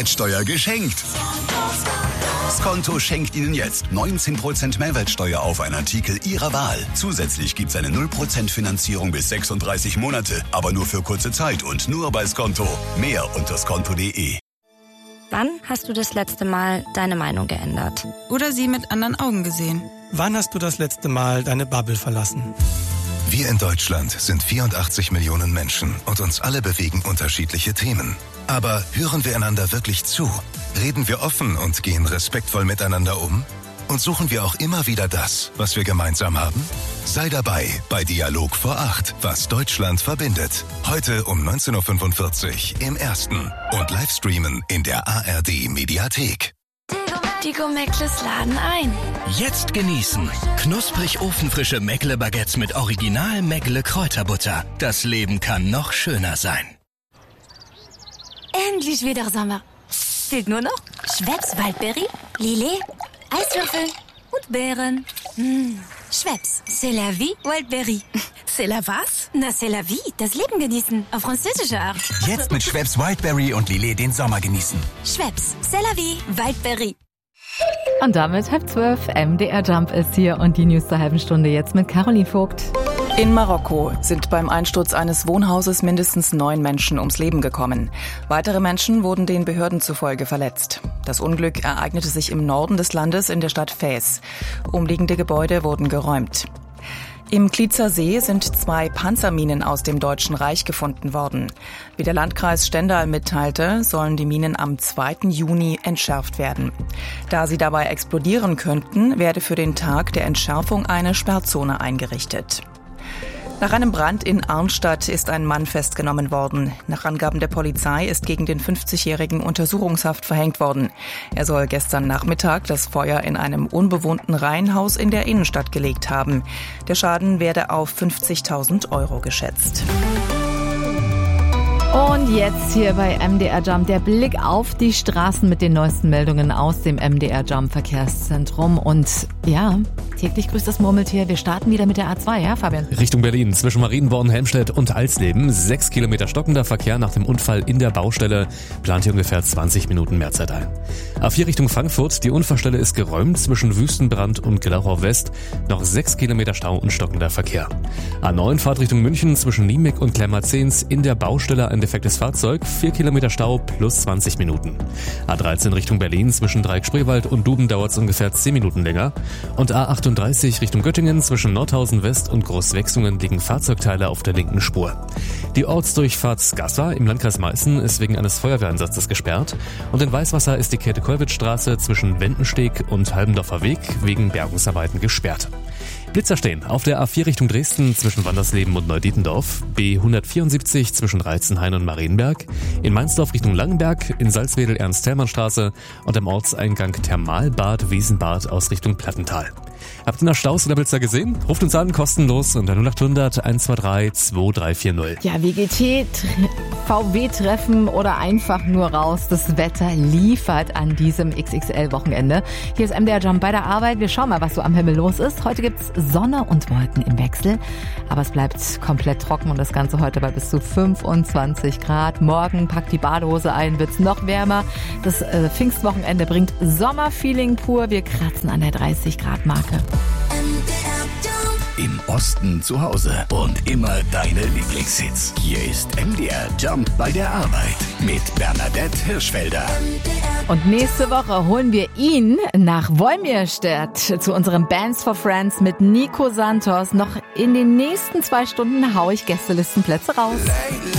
Mehrwertsteuer geschenkt. Skonto schenkt Ihnen jetzt 19% Mehrwertsteuer auf einen Artikel Ihrer Wahl. Zusätzlich gibt's eine 0% Finanzierung bis 36 Monate, aber nur für kurze Zeit und nur bei Skonto. Mehr unter skonto.de. Wann hast du das letzte Mal deine Meinung geändert? Oder sie mit anderen Augen gesehen? Wann hast du das letzte Mal deine Bubble verlassen? Wir in Deutschland sind 84 Millionen Menschen und uns alle bewegen unterschiedliche Themen. Aber hören wir einander wirklich zu? Reden wir offen und gehen respektvoll miteinander um? Und suchen wir auch immer wieder das, was wir gemeinsam haben? Sei dabei bei Dialog vor 8, was Deutschland verbindet. Heute um 19.45 Uhr im Ersten und Livestreamen in der ARD-Mediathek. Die Go-Meckles laden ein. Jetzt genießen. Knusprig ofenfrische Meckle-Baguettes mit Original Meckle-Kräuterbutter. Das Leben kann noch schöner sein. Endlich wieder Sommer. Fehlt nur noch Schweppes Waldberry, Lillet, Eiswürfel und Beeren. Schweppes, c'est la vie, Wildberry. C'est la was? Na, c'est la vie, das Leben genießen, auf französische Art. Jetzt mit Schweppes Wildberry und Lillet den Sommer genießen. Schweppes, c'est la vie, Wildberry. Und damit 11:30, MDR Jump ist hier und die News zur halben Stunde jetzt mit Caroline Vogt. In Marokko sind beim Einsturz eines Wohnhauses mindestens 9 Menschen ums Leben gekommen. Weitere Menschen wurden den Behörden zufolge verletzt. Das Unglück ereignete sich im Norden des Landes in der Stadt Fez. Umliegende Gebäude wurden geräumt. Im Klietzer See sind 2 Panzerminen aus dem Deutschen Reich gefunden worden. Wie der Landkreis Stendal mitteilte, sollen die Minen am 2. Juni entschärft werden. Da sie dabei explodieren könnten, werde für den Tag der Entschärfung eine Sperrzone eingerichtet. Nach einem Brand in Arnstadt ist ein Mann festgenommen worden. Nach Angaben der Polizei ist gegen den 50-Jährigen Untersuchungshaft verhängt worden. Er soll gestern Nachmittag das Feuer in einem unbewohnten Reihenhaus in der Innenstadt gelegt haben. Der Schaden werde auf 50.000 € geschätzt. Und jetzt hier bei MDR Jump der Blick auf die Straßen mit den neuesten Meldungen aus dem MDR Jump Verkehrszentrum. Und ja, täglich grüßt das Murmeltier. Wir starten wieder mit der A2, ja Fabian? Richtung Berlin, zwischen Marienborn, Helmstedt und Alsleben. 6 Kilometer stockender Verkehr nach dem Unfall in der Baustelle. Plant hier ungefähr 20 Minuten mehr Zeit ein. A4 Richtung Frankfurt, die Unfallstelle ist geräumt zwischen Wüstenbrand und Gellachau West. Noch 6 Kilometer Stau und stockender Verkehr. A9 Fahrt Richtung München zwischen Niemek und Klemmerzens in der Baustelle ein defektes Fahrzeug, 4 Kilometer Stau plus 20 Minuten. A13 Richtung Berlin zwischen Dreieck-Spreewald und Duben dauert es ungefähr 10 Minuten länger. Und A38 Richtung Göttingen zwischen Nordhausen West und Großwechsungen liegen Fahrzeugteile auf der linken Spur. Die Ortsdurchfahrt Skassa im Landkreis Meißen ist wegen eines Feuerwehreinsatzes gesperrt. Und in Weißwasser ist die Käthe-Kollwitz-Straße zwischen Wendensteg und Halbendorfer Weg wegen Bergungsarbeiten gesperrt. Blitzer stehen auf der A4 Richtung Dresden zwischen Wandersleben und Neudietendorf, B174 zwischen Reitzenhain und Marienberg, in Mainzdorf Richtung Langenberg, in Salzwedel Ernst-Thälmann-Straße und am Ortseingang Thermalbad Wiesenbad aus Richtung Plattental. Habt ihr noch Staus in der Blitzer gesehen? Ruft uns an, kostenlos unter 0800 123 2340. Ja, WGT, VW-Treffen oder einfach nur raus. Das Wetter liefert an diesem XXL-Wochenende. Hier ist MDR Jump bei der Arbeit. Wir schauen mal, was so am Himmel los ist. Heute gibt's Sonne und Wolken im Wechsel. Aber es bleibt komplett trocken und das Ganze heute bei bis zu 25 Grad. Morgen packt die Badehose ein, wird's noch wärmer. Das Pfingstwochenende bringt Sommerfeeling pur. Wir kratzen an der 30-Grad-Marke. Im Osten zu Hause und immer deine Lieblingshits. Hier ist MDR Jump bei der Arbeit mit Bernadette Hirschfelder. Und nächste Woche holen wir ihn nach Wolmirstedt zu unserem Bands for Friends mit Nico Santos. Noch in den nächsten 2 Stunden haue ich Gästelistenplätze raus.